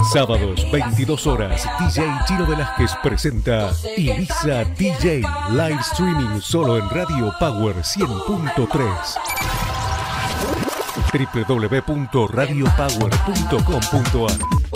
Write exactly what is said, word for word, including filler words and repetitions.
Sábados, veintidós horas, D J Chino Velázquez presenta Ibiza D J Live Streaming solo en Radio Power cien punto tres. w w w punto radio power punto com punto a r